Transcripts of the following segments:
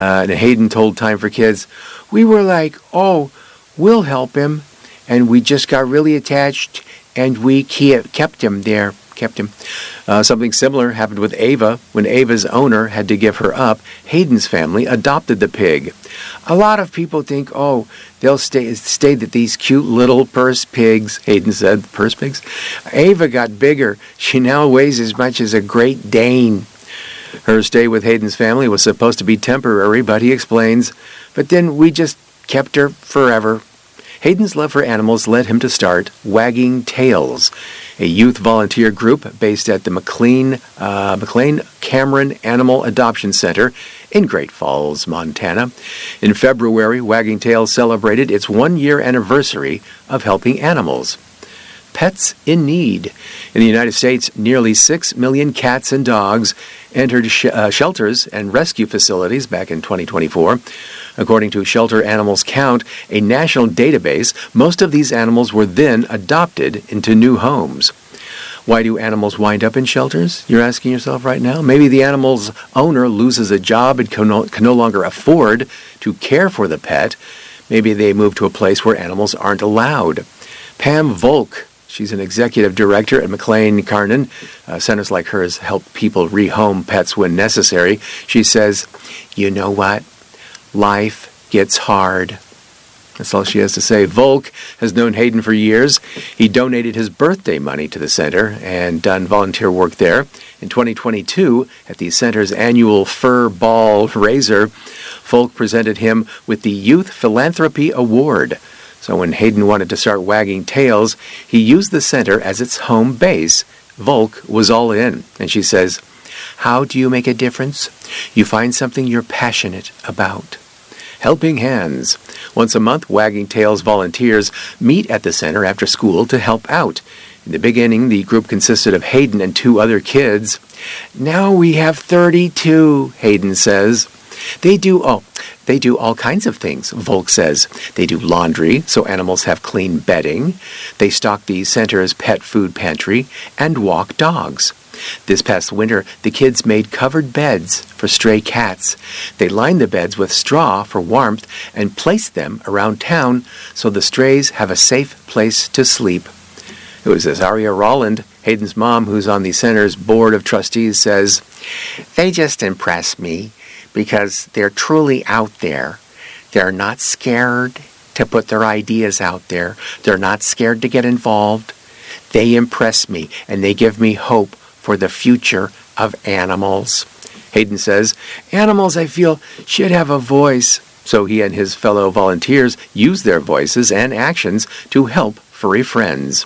And Hayden told Time for Kids, "We were like, oh, we'll help him. And we just got really attached, and we kept him there. Something similar happened with Ava. When Ava's owner had to give her up, Hayden's family adopted the pig. A lot of people think, oh, they'll stay that these cute little purse pigs," Hayden said, purse pigs. "Ava got bigger. She now weighs as much as a Great Dane." Her stay with Hayden's family was supposed to be temporary, but he explains, "But then we just kept her forever." Hayden's love for animals led him to start Wagging Tails, a youth volunteer group based at the McLean Cameron Animal Adoption Center in Great Falls, Montana. In February, Wagging Tails celebrated its one-year anniversary of helping animals. Pets in need. In the United States, nearly 6 million cats and dogs entered shelters and rescue facilities back in 2024. According to Shelter Animals Count, a national database, most of these animals were then adopted into new homes. Why do animals wind up in shelters? You're asking yourself right now. Maybe the animal's owner loses a job and can no longer afford to care for the pet. Maybe they move to a place where animals aren't allowed. Pam Volk, she's an executive director at McLean Cameron. Centers like hers help people rehome pets when necessary. She says, "You know what? Life gets hard." That's all she has to say. Volk has known Hayden for years. He donated his birthday money to the center and done volunteer work there. In 2022, at the center's annual Fur Ball Raiser, Volk presented him with the Youth Philanthropy Award. So when Hayden wanted to start Wagging Tails, he used the center as its home base. Volk was all in. And she says, "How do you make a difference? You find something you're passionate about." Helping hands. Once a month, Wagging Tails volunteers meet at the center after school to help out. In the beginning, the group consisted of Hayden and 2 other kids. "Now we have 32, Hayden says. They do all kinds of things," Volk says. "They do laundry, so animals have clean bedding. They stock the center's pet food pantry and walk dogs. This past winter, the kids made covered beds for stray cats. They lined the beds with straw for warmth and placed them around town so the strays have a safe place to sleep." It was Azaria Rolland, Hayden's mom, who's on the center's board of trustees, says, "They just impress me because they're truly out there. They're not scared to put their ideas out there. They're not scared to get involved. They impress me, and they give me hope for the future of animals." Hayden says, "Animals, I feel, should have a voice." So he and his fellow volunteers use their voices and actions to help furry friends.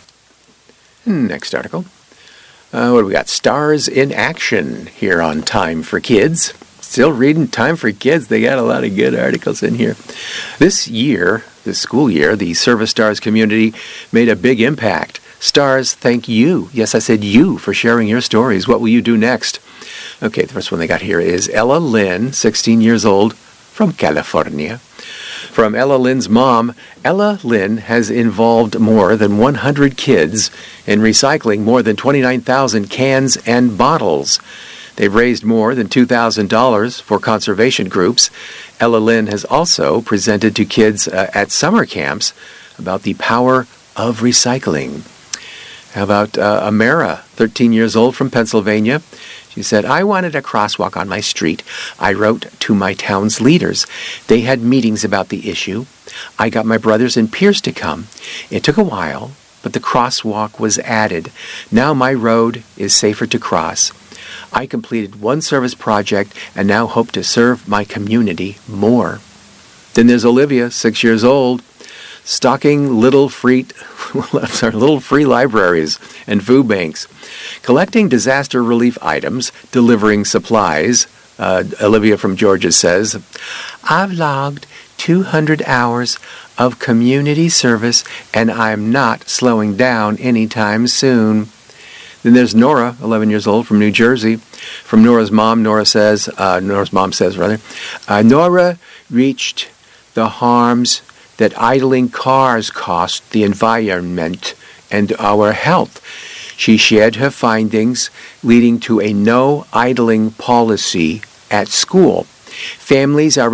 Next article. What do we got? Stars in Action here on Time for Kids. Still reading Time for Kids. They got a lot of good articles in here. This school year, the Service Stars community made a big impact. Stars, thank you. Yes, I said you for sharing your stories. What will you do next? Okay, the first one they got here is Ella Lynn, 16 years old, from California. From Ella Lynn's mom, Ella Lynn has involved more than 100 kids in recycling more than 29,000 cans and bottles. They've raised more than $2,000 for conservation groups. Ella Lynn has also presented to kids at summer camps about the power of recycling. How about Amara, 13 years old, from Pennsylvania? She said, "I wanted a crosswalk on my street. I wrote to my town's leaders. They had meetings about the issue. I got my brothers and peers to come. It took a while, but the crosswalk was added. Now my road is safer to cross. I completed one service project and now hope to serve my community more." Then there's Olivia, 6 years old, stocking little free libraries and food banks, collecting disaster relief items, delivering supplies. Olivia from Georgia says, "I've logged 200 hours of community service and I'm not slowing down anytime soon." Then there's Nora, 11 years old, from New Jersey. From Nora's mom, Nora's mom says, Nora reached the harms that idling cars cost the environment and our health. She shared her findings, leading to a no idling policy at school. Families are